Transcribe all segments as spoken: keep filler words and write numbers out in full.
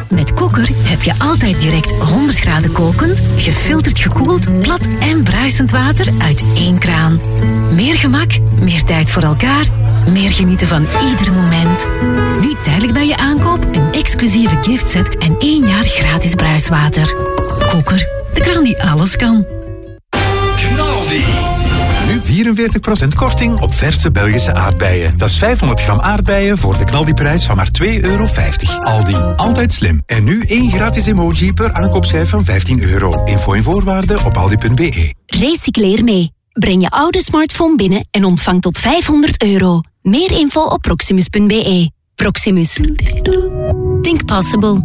Met Koker heb je altijd direct honderd graden kokend, gefilterd gekoeld, plat en bruisend water uit één kraan. Meer gemak, meer tijd voor elkaar, meer genieten van ieder moment. Nu tijdelijk bij je aankoop een exclusieve giftset en één jaar gratis bruiswater. Koker, de kraan die alles kan. Knaldi. Nu vierenveertig procent korting op verse Belgische aardbeien. Dat is vijfhonderd gram aardbeien voor de knaldiprijs van maar twee euro vijftig. Aldi, altijd slim. En nu één gratis emoji per aankoopschijf van vijftien euro. Info en voorwaarden op aldi punt b e. Recycleer mee. Breng je oude smartphone binnen en ontvang tot vijfhonderd euro. Meer info op proximus punt b e. Proximus. Think possible.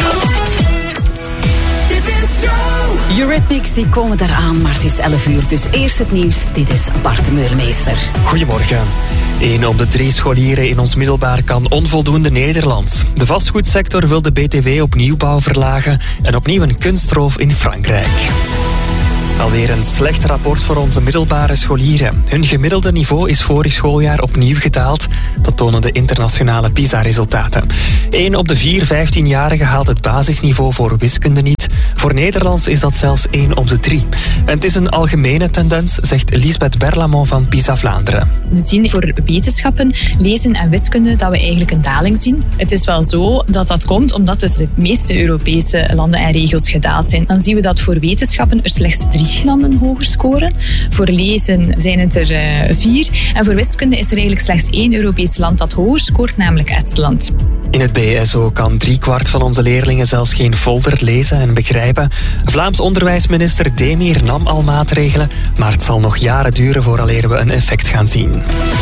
Eurythmics die komen eraan, maar het is elf uur. Dus eerst het nieuws. Dit is Bart de Meurmeester. Goedemorgen. Een op de drie scholieren in ons middelbaar kan onvoldoende Nederlands. De vastgoedsector wil de B T W op nieuwbouw verlagen en opnieuw een kunstroof in Frankrijk. Alweer een slecht rapport voor onze middelbare scholieren. Hun gemiddelde niveau is vorig schooljaar opnieuw gedaald. Dat tonen de internationale PISA-resultaten. Eén op de vier vijftienjarigen haalt het basisniveau voor wiskunde niet. Voor Nederlands is dat zelfs één op de drie. En het is een algemene tendens, zegt Lisbeth Berlamont van PISA Vlaanderen. We zien voor wetenschappen, lezen en wiskunde dat we eigenlijk een daling zien. Het is wel zo dat dat komt omdat dus de meeste Europese landen en regio's gedaald zijn. Dan zien we dat voor wetenschappen er slechts drie landen hoger scoren. Voor lezen zijn het er uh, vier. En voor wiskunde is er eigenlijk slechts één Europees land dat hoger scoort, namelijk Estland. In het B S O kan driekwart van onze leerlingen zelfs geen folder lezen en begrijpen. Vlaams onderwijsminister Demir nam al maatregelen, maar het zal nog jaren duren vooraleer we een effect gaan zien.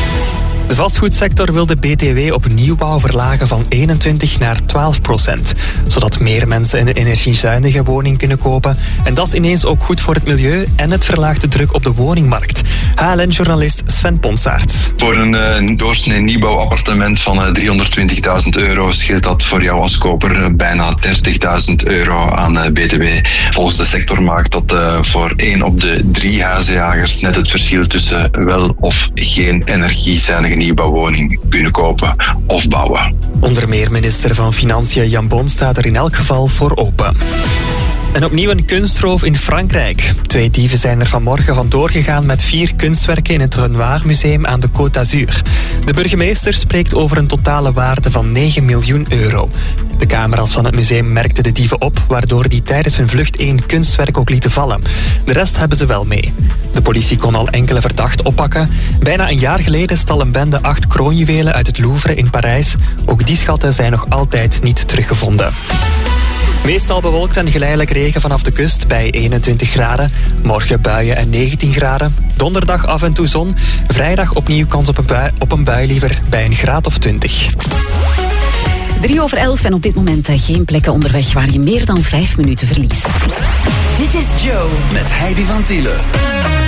De vastgoedsector wil de B T W op nieuwbouw verlagen van eenentwintig naar twaalf procent. Zodat meer mensen een energiezuinige woning kunnen kopen. En dat is ineens ook goed voor het milieu en het verlaagt de druk op de woningmarkt. H L N-journalist Sven Ponsaerts. Voor een, een doorsnee nieuwbouwappartement van driehonderdtwintigduizend euro scheelt dat voor jou als koper bijna dertigduizend euro aan B T W. Volgens de sector maakt dat uh, voor één op de drie huizenjagers net het verschil tussen wel of geen energiezuinige nieuwbouwwoning kunnen kopen of bouwen. Onder meer minister van Financiën Jan Bon staat er in elk geval voor open. En opnieuw een kunstroof in Frankrijk. Twee dieven zijn er vanmorgen vandoor gegaan met vier kunstwerken in het Renoir Museum aan de Côte d'Azur. De burgemeester spreekt over een totale waarde van negen miljoen euro. De camera's van het museum merkten de dieven op, waardoor die tijdens hun vlucht één kunstwerk ook lieten vallen. De rest hebben ze wel mee. De politie kon al enkele verdachten oppakken. Bijna een jaar geleden stal een bende acht kroonjuwelen uit het Louvre in Parijs. Ook die schatten zijn nog altijd niet teruggevonden. Meestal bewolkt en geleidelijk regen vanaf de kust bij eenentwintig graden. Morgen buien en negentien graden. Donderdag af en toe zon. Vrijdag opnieuw kans op een bui, op een bui liever bij een graad of twintig. Drie over elf en op dit moment geen plekken onderweg waar je meer dan vijf minuten verliest. Dit is Joe met Heidi van Tielen.